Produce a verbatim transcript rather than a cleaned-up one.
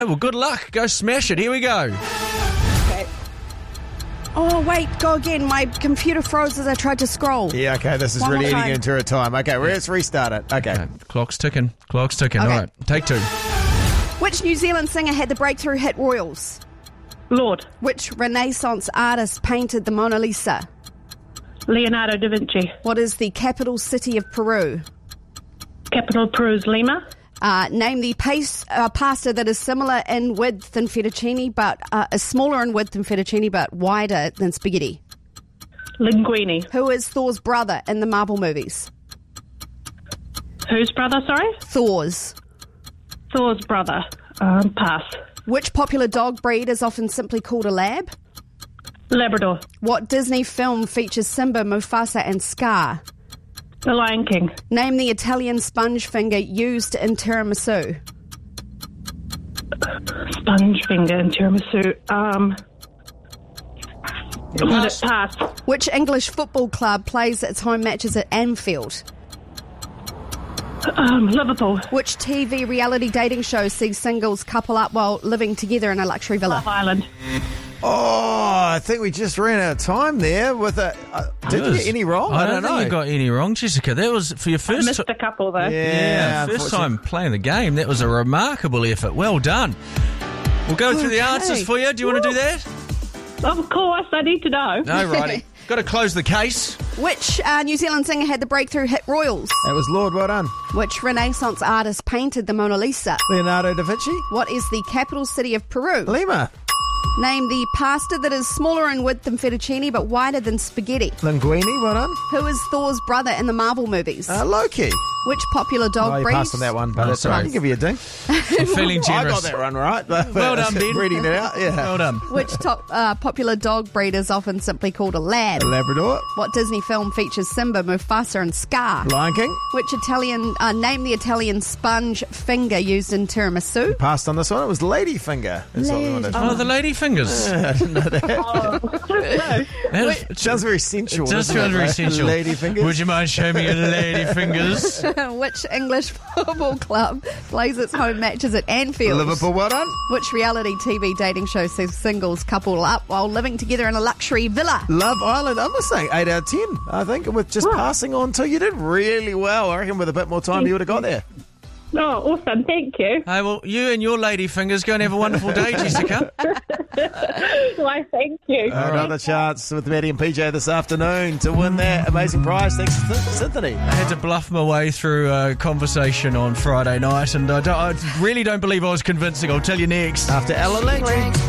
Well, good luck. Go smash it. Here we go. Okay. Oh, wait, go again. My computer froze as I tried to scroll. Yeah, okay, this is One really more eating time. into her time. Okay, let's restart it. Okay. Okay, clock's ticking. Clock's ticking. Okay. All right, take two. Which New Zealand singer had the breakthrough hit Royals? Lord. Which Renaissance artist painted the Mona Lisa? Leonardo da Vinci. What is the capital city of Peru? Capital Peru's Lima. Uh, name the paste, uh, pasta that is similar in width than fettuccine, but uh, is smaller in width than fettuccine, but wider than spaghetti. Linguine. Who is Thor's brother in the Marvel movies? Whose brother, sorry? Thor's. Thor's brother. Um, pass. Which popular dog breed is often simply called a lab? Labrador. What Disney film features Simba, Mufasa and Scar? The Lion King. Name the Italian sponge finger used in tiramisu. Sponge finger and tiramisu. Um, Pass. pass. Which English football club plays its home matches at Anfield? Um, Liverpool. Which T V reality dating show sees singles couple up while living together in a luxury villa? Love Island. Oh, I think we just ran out of time there with a... Uh, did you get any wrong? I, I don't, don't know. think you got any wrong, Jessica. That was for your I first missed time. a couple, though. Yeah, Yeah, first unfortunately. time playing the game. That was a remarkable effort. Well done. We'll go through the Okay. answers for you. Do you want to do that? Of course, I need to know. No, righty. Got to close the case. Which uh, New Zealand singer had the breakthrough hit Royals? That was Lord, well done. Which Renaissance artist painted the Mona Lisa? Leonardo da Vinci. What is the capital city of Peru? Lima. Name the pasta that is smaller in width than fettuccine but wider than spaghetti. Linguine, well done. Who is Thor's brother in the Marvel movies? Uh, Loki. Which popular dog Oh, you breed? passed on that one, but Oh, it's all right. sorry. I can give you a ding. I'm feeling Oh, I generous. got that one right. But, Well done, Ben. Reading it out, yeah. Well done. Which top, uh, popular dog breed is often simply called a lab? A Labrador. What Disney film features Simba, Mufasa and Scar? Lion King. Which Italian, uh, name the Italian sponge finger used in tiramisu? Passed on this one. It was Ladyfinger. That's what we wanted. Oh, the lady fingers. I didn't know that. Oh, no. That is- It sounds very sensual. It does doesn't sound it? very sensual. Ladyfingers. Would you mind showing me your lady fingers? Which English football club plays its home matches at Anfield? Liverpool, well done. Which reality T V dating show sees singles couple up while living together in a luxury villa? Love Island. I'm just saying eight out of ten. I think with just passing on to you did really well. I reckon with a bit more time you would have got there. Oh, awesome. Thank you. Hey, well, you and your lady fingers go and have a wonderful day, Jessica. Why, thank you. Another chance with Maddie and P J this afternoon to win that amazing prize. Thanks to Cynthia. I had to bluff my way through a conversation on Friday night, and I, don't, I really don't believe I was convincing. I'll tell you next. After Ella Langley.